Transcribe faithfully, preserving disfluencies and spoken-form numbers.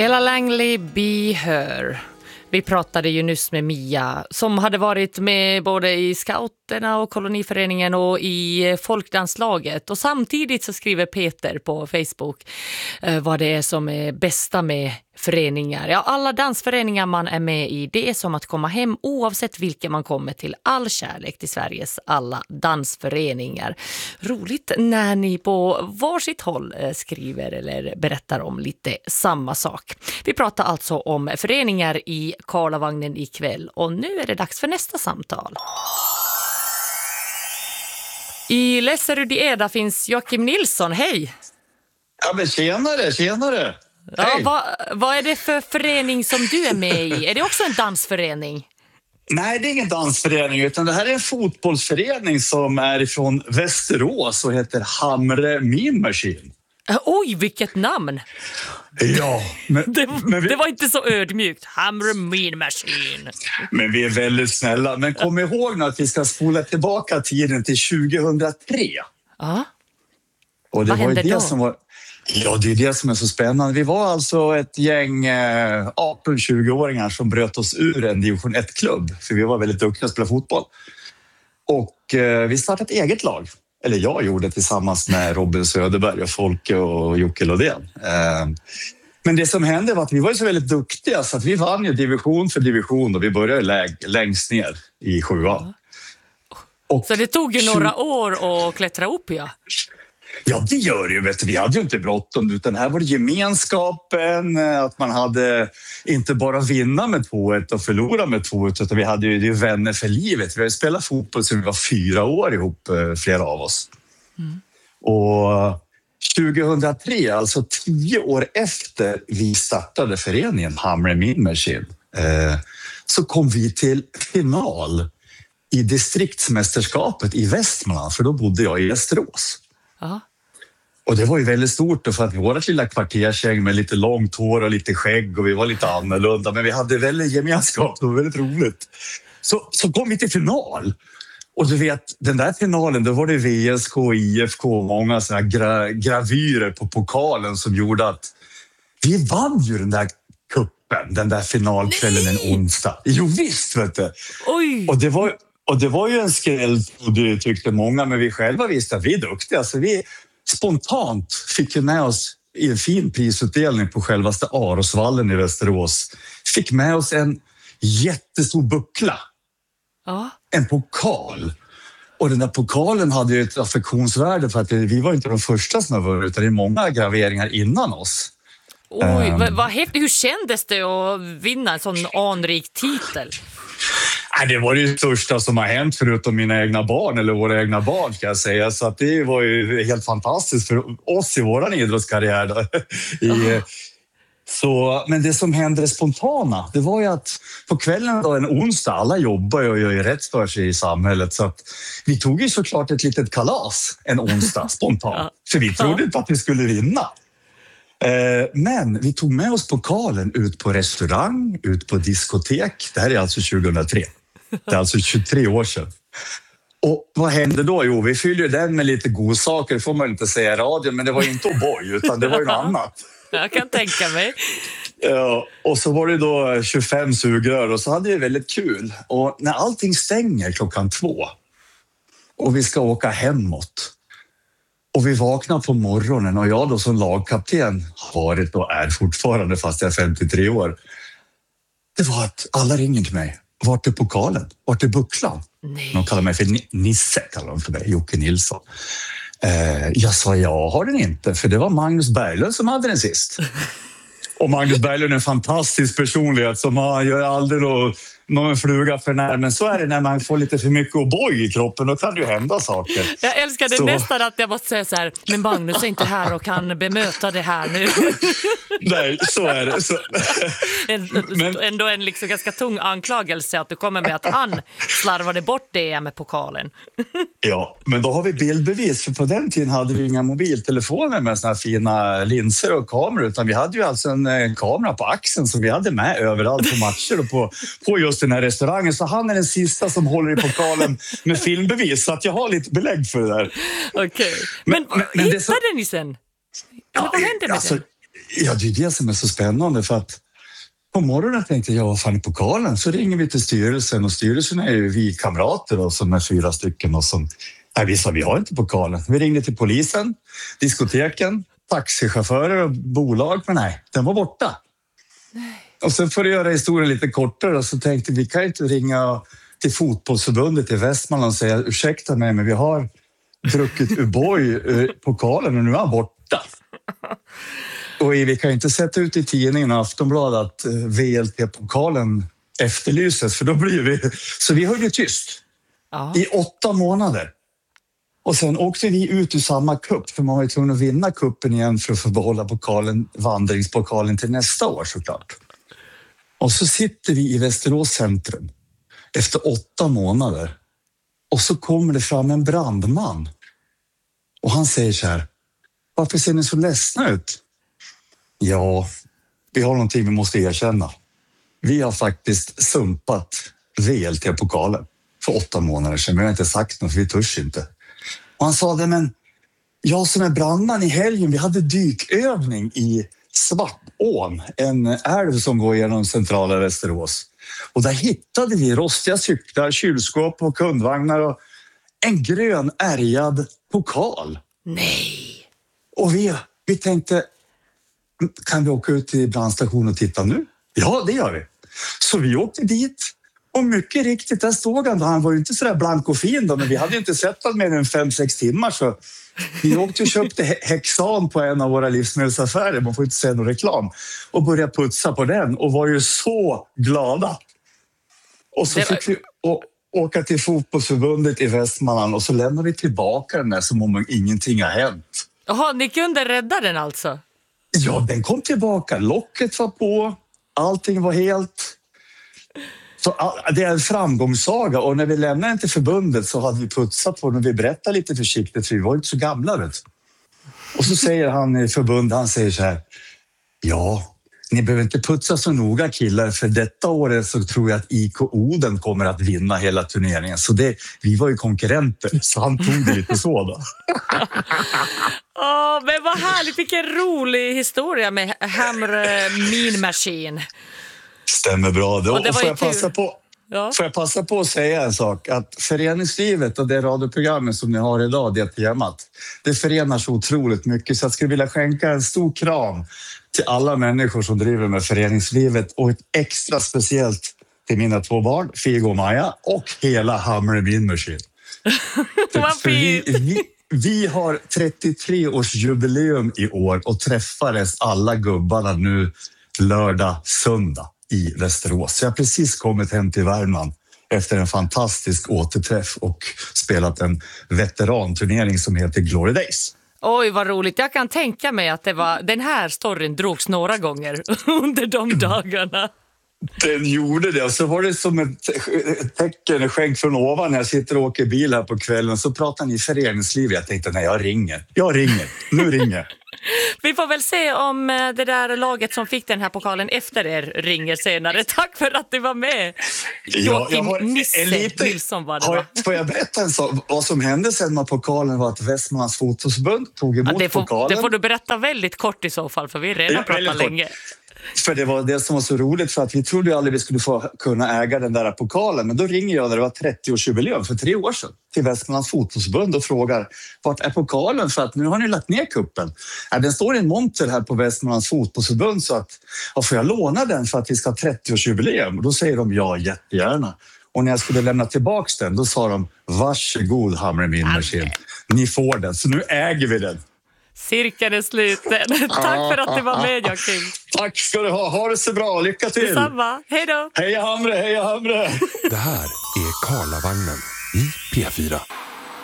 Ella Langley, Be Her. Vi pratade ju nyss med Mia som hade varit med både i scouterna och koloniföreningen och i folkdanslaget. Och samtidigt så skriver Peter på Facebook eh, vad det är som är bästa med föreningar. Ja, alla dansföreningar man är med i, det är som att komma hem oavsett vilken man kommer till. All kärlek till Sveriges alla dansföreningar. Roligt när ni på varsitt håll eh, skriver eller berättar om lite samma sak. Vi pratar alltså om föreningar i Karlavagnen ikväll och nu är det dags för nästa samtal. I Lässerud i Eda finns Joakim Nilsson, hej! Ja men tjenare, tjenare! Ja, vad, vad är det för förening som du är med i? Är det också en dansförening? Nej, det är ingen dansförening utan det här är en fotbollsförening som är ifrån Västerås och heter Hamre Mean Machine. Oj, vilket namn! Ja, men, det, men vi, det var inte så ödmjukt. Hamre Mean Machine. Men vi är väldigt snälla. Men kom ihåg nu att vi ska spola tillbaka tiden till tjugohundratre. Ja. Och det Vad var ju hände det då? som var... Ja, det är det som är så spännande. Vi var alltså ett gäng eh, arton-tjugo-åringar som bröt oss ur en division ett-klubb. För vi var väldigt duktiga att spela fotboll. Och eh, vi startade ett eget lag. Eller jag gjorde tillsammans med Robin Söderberg och Folke och Jocke Lodén. Eh, men det som hände var att vi var så väldigt duktiga så att vi vann ju division för division och vi började lä- längst ner i sjuan. Och Så det tog ju några år att klättra upp, ja. Ja, det gör det ju. Vet du. Vi hade ju inte bråttom utan här var det gemenskapen, att man hade inte bara vinna med två ett och förlora med två ett utan vi hade ju det är vänner för livet. Vi hade spelat fotboll sedan vi var fyra år ihop, flera av oss. Mm. Och tjugohundratre, alltså tio år efter vi startade föreningen Hamre Mean Machine, så kom vi till final i distriktsmästerskapet i Västmanland, för då bodde jag i Västerås. Ja. Och det var ju väldigt stort för att vi var ett lilla kvartersgäng med lite långt hår och lite skägg och vi var lite annorlunda men vi hade väldigt gemenskap, det var väldigt roligt. Så, så kom vi till final och du vet, den där finalen då var det V S K, I F K och många såna gra- gravyrer på pokalen som gjorde att vi vann ju den där kuppen, den där finalkvällen en onsdag. Jo visst vet du. Oj. Och det var Och det var ju en skräll, och det tyckte många, men vi själva visste att vi är duktiga. Alltså vi spontant fick ju med oss i en fin prisutdelning på självaste Arosvallen i Västerås. Fick med oss en jättestor buckla. Ja. En pokal. Och den där pokalen hade ju ett affektionsvärde för att vi var inte de första som var utan det är många graveringar innan oss. Oj, um, vad, vad häftigt. Hur kändes det att vinna en sån anrik titel? Det var det största som har hänt förutom mina egna barn eller våra egna barn ska jag säga. Så att det var ju helt fantastiskt för oss i våran idrottskarriär. Då. I, så, men det som hände spontana, det var ju att på kvällen då en onsdag, alla jobbar och gör ju rätt för sig i samhället. Så att vi tog ju såklart ett litet kalas en onsdag spontant. För vi trodde inte att vi skulle vinna. Men vi tog med oss pokalen ut på restaurang, ut på diskotek. Det här är alltså tjugohundratre. Det är alltså tjugotre år sedan. Och vad hände då? Jo, vi fyllde den med lite godsaker. Det får man inte säga i radio, men det var inte O'boy utan det var ju något annat. Jag kan tänka mig. Ja, och så var det då tjugofem sugrör och så hade vi väldigt kul. Och när allting stänger klockan två och vi ska åka hemåt och vi vaknar på morgonen och jag då som lagkapten har varit och är fortfarande fast jag är femtiotre år. Det var att alla ringer till mig. Vart är pokalen? Vart är bucklan? Nej. De kallar mig för Nisse, kallar de för mig, Jocke Nilsson. Eh, jag sa, jag har den inte, för det var Magnus Berglund som hade den sist. Och Magnus Berglund är en fantastisk personlighet som han gör aldrig någon, någon fluga för när. Men så är det när man får lite för mycket O'boy i kroppen, då kan det ju hända saker. Jag älskar det så. Nästan att jag måste säga så här, men Magnus är inte här och kan bemöta det här nu. Nej, så är det. Så. Men ändå en liksom ganska tung anklagelse att du kommer med att han slarvade bort det med pokalen. Ja, men då har vi bildbevis. För på den tiden hade vi inga mobiltelefoner med såna här fina linser och kameror. Utan vi hade ju alltså en, en kamera på axeln som vi hade med överallt på matcher och på, på just den här restaurangen. Så han är den sista som håller i pokalen med filmbevis. Så att jag har lite belägg för det där. Okej. Okay. Men, men, men hittade så... ni sen? Ja, vad hände med alltså, den? Ja, det är det som är så spännande, för att på morgonen tänkte jag, vad fan är pokalen? Så ringer vi till styrelsen, och styrelsen är ju vi kamrater då, som är fyra stycken och som, nej, vi sa vi har inte pokalen. Vi ringde till polisen, diskoteken, taxichaufförer och bolag, men nej, den var borta. Nej. Och sen för att göra historien lite kortare så tänkte vi, kan inte ringa till fotbollsförbundet i Västmanland och säga, ursäkta mig, men vi har druckit O'boy pokalen och nu är han borta. Och vi kan inte sätta ut i tidningen och Aftonbladet att V L T-pokalen efterlyses, för då blir vi... Så vi höll ju tyst ja. i åtta månader. Och sen åkte vi ut ur samma kupp, för man var ju tvungen att vinna kuppen igen för att få behålla pokalen, vandringspokalen till nästa år såklart. Och så sitter vi i Västerås centrum efter åtta månader och så kommer det fram en brandman. Och han säger så här, varför ser ni så ledsna ut? Ja, vi har någonting vi måste erkänna. Vi har faktiskt sumpat V L T-pokalen för åtta månader sedan. Vi har inte sagt något, för vi törs inte. Och han sa det, men jag som är brandman i helgen, vi hade dykövning i Svartån, en älv som går genom centrala Västerås. Och där hittade vi rostiga cyklar, kylskåp och kundvagnar och en grön ärgad pokal. Nej! Och vi, vi tänkte, kan vi åka ut till brandstationen och titta nu? Ja, det gör vi. Så vi åkte dit och mycket riktigt, där stod han. Han var ju inte så där blank och fin då, men vi hade ju inte sett honom mer än fem, sex timmar. Så vi åkte och köpte Hexan på en av våra livsmedelsaffärer, man får inte säga någon reklam, och började putsa på den och var ju så glada. Och så fick vi å- åka till fotbollsförbundet i Västmanland och så lämnade vi tillbaka den där som om ingenting har hänt. Jaha, ni kunde rädda den alltså? Ja, den kom tillbaka. Locket var på. Allting var helt... Så det är en framgångssaga. Och när vi lämnade den till förbundet så hade vi putsat på den och vi berättade lite försiktigt, för vi var inte så gamla. Vet. Och så säger han i förbundet, han säger så här, ja, ni behöver inte putsa så noga killar, för detta året så tror jag att I K Oden kommer att vinna hela turneringen. Så det, vi var ju konkurrenter, så han tog det lite så då. Åh, men vad härligt, vilken rolig historia med Hamre Mean Machine. Stämmer bra. Då. Och det och var får, ju jag passa på, ja. får jag passa på att säga en sak? Att föreningslivet och det radioprogrammet som ni har idag, det temat, det förenar så otroligt mycket. Så jag skulle vilja skänka en stor kram till alla människor som driver med föreningslivet och ett extra speciellt till mina två barn, Figo och Maja, och hela Hamre Mean Machine. Vad vi, vi, vi har trettiotre-årsjubileum i år och träffades alla gubbarna nu lördag, söndag i Västerås. Så jag har precis kommit hem till Värmland efter en fantastisk återträff och spelat en veteranturnering som heter Glory Days. Oj, vad roligt. Jag kan tänka mig att det var, den här storyn drogs några gånger under de dagarna. Den gjorde det. Och så var det som ett tecken, ett skänk från ovan när jag sitter och åker bil här på kvällen. Så pratar ni föreningsliv. Jag tänkte, nej, jag ringer. Jag ringer. Nu ringer. Vi får väl se om det där laget som fick den här pokalen efter er ringer senare. Tack för att du var med. Ja, jag har Nisse en liten, Nilsson var det, har, va? får jag berätta en sak? Vad som hände sen med pokalen var att Västmanlands fotbollsförbund tog emot ja, det får, pokalen. Det får du berätta väldigt kort i så fall, för vi redan ja, pratat länge. För det var det som var så roligt, för att vi trodde ju aldrig vi skulle få kunna äga den där pokalen. Men då ringer jag när det var trettioårsjubileum för tre år sedan till Västmanlands fotbollsförbund och frågar, vart är pokalen? För att nu har ni lagt ner kuppen. Ja, den står i en monter här på Västmanlands fotbollsförbund, så att, ja, får jag låna den för att vi ska ha trettioårsjubileum? Och då säger de ja, jättegärna. Och när jag skulle lämna tillbaka den, då sa de, varsågod Hamre Mean Machine. Ni får den, så nu äger vi den. Cirkeln är sluten. Tack för att du var med, Joakim. Tack ska du ha. Ha det så bra. Lycka till. Detsamma. Hej då. Heja Hamre, heja Hamre. Det här är Karlavagnen i P fyra.